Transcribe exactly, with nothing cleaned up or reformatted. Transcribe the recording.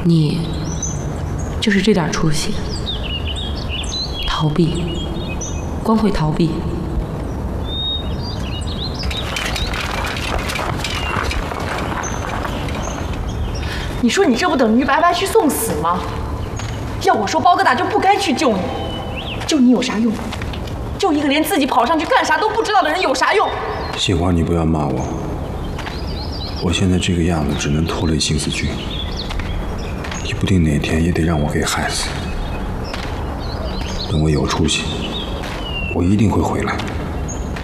你就是这点出息，逃避，光会逃避。 你说你这不等于白白去送死吗？要我说，包哥大就不该去救你，救你有啥用？救一个连自己跑上去干啥都不知道的人有啥用？ 杏花，你不要骂我，我现在这个样子只能拖累杏子君，也不定哪天也得让我给害死。等我有出息，我一定会回来。